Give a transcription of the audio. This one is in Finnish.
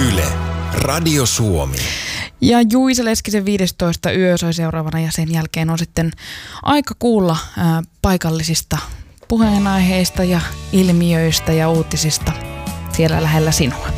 Yle, Radio Suomi. Ja Juisa Leskisen 15 yö soi seuraavana ja sen jälkeen on sitten aika kuulla paikallisista puheenaiheista ja ilmiöistä ja uutisista siellä lähellä sinua.